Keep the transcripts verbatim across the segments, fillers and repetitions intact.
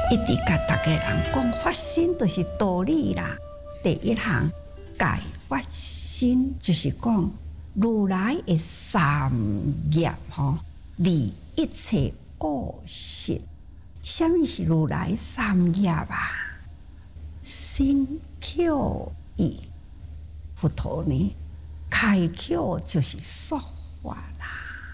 一直甲大家人讲发心就是道理啦。第一项解发心就是讲如来的三业吼，离一切过失。什么是如来三业啊？心口意。佛陀呢，开口就是说法啦。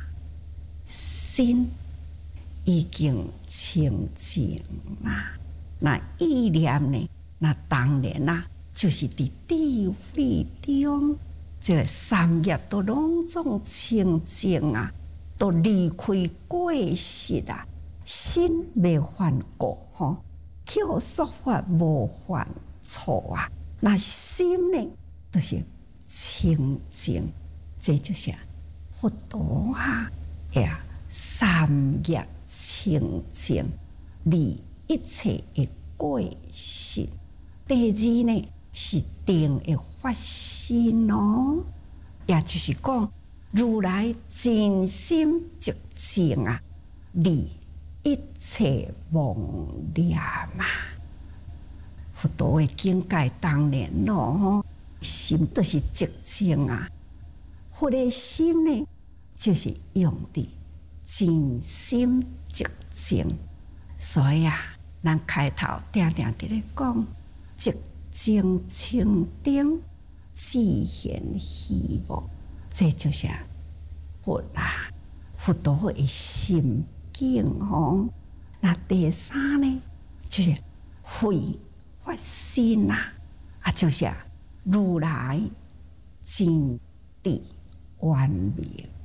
心已经清净啦，那意念呢？那当然啦，就是伫智慧中，这个三业都拢总清净啊，都离开过失啊，心未犯过吼，口说法无犯错啊，那心呢？都是清净，这就是佛陀啊呀，三业清净，离一切的过失。第二呢是定的发心哦，也就是讲如来真心直情啊，离一切妄念嘛。佛陀的境界当然咯。心都是直情啊，佛的心呢，就是用的真心直情。所以啊，咱开头定定伫咧讲，直情清定，自现希望，这就是佛啦，佛陀的心境吼。那第三呢，就是慧发心啦，啊，就是。如来真谛圆明，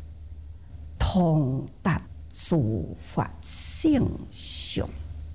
通达诸法性相。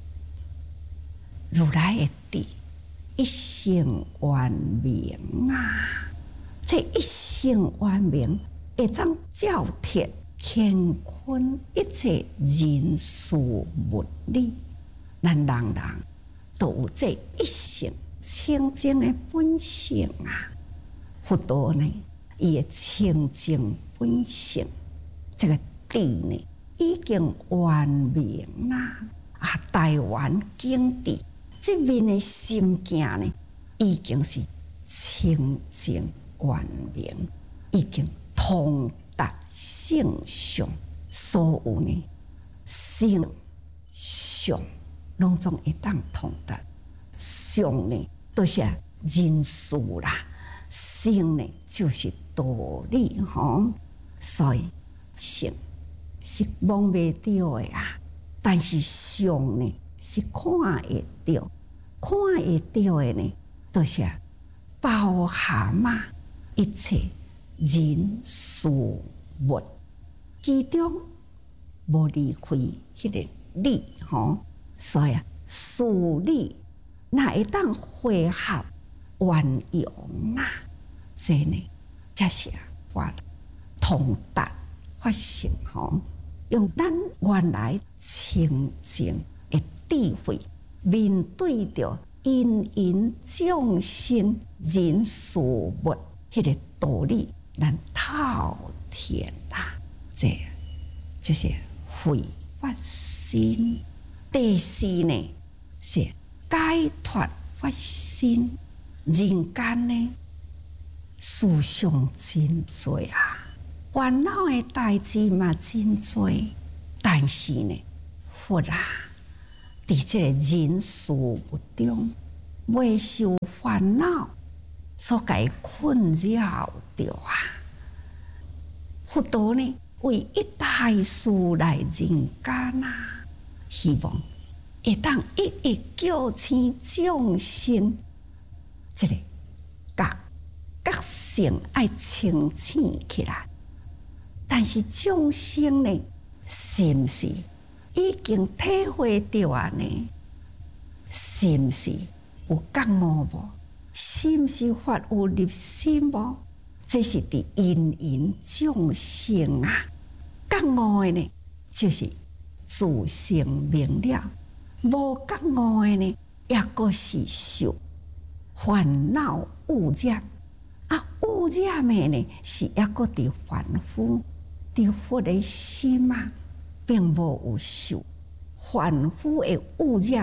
如来的谛一性圆明啊，这一性圆明会当照彻乾坤一切人事物理，咱人人都有这一性。清净的本性啊，佛陀呢，伊的清净本性，这个谛呢，已经圆明啦。啊，台湾经谛这面的心境呢，已经是清净圆明，已经通达性相，所有呢性相，拢总会当通达。相呢，都是人事啦；性呢，就是道理吼。所以性是摸袂到的啊，但是相呢是看会到，看会到的呢，都是包含嘛一切人事物，其中无离开迄个理吼。所以啊，事理。那会当汇合圆融啊，这呢，才是法通达发性吼，用咱原来清净的智慧，面对着因缘众生人事物迄个道理，咱透彻啦，这就是慧发心。第四呢是。解脱发心，人间呢事上真多啊，烦恼的代志嘛真多，但是呢，佛啊，伫这个人事物中，未受烦恼所解困扰着啊。佛陀呢，为一大事来人间啊，希望。会当一一叫醒众生，这个觉觉性爱清醒起来。但是众生呢，是毋是已经体会到啊呢？是毋是有觉悟无？是毋是发有入心无？这是伫因缘众生啊，觉悟的呢，就是自性明了。无觉悟的呢，也阁是受烦恼污染啊！污染的呢，是也阁伫凡夫，伫佛的心啊，并无有受凡夫的污染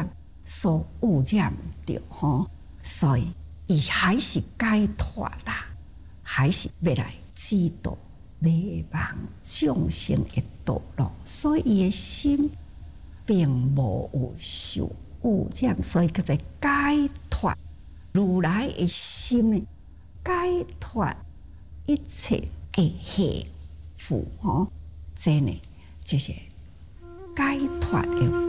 所污染着吼，所以伊还是解脱啦，还是要来指导迷茫众生的道路，所以伊的心并无有受污染，所以叫做解脱。如来的心呢，解脱一切的系缚吼，这呢就是解脱的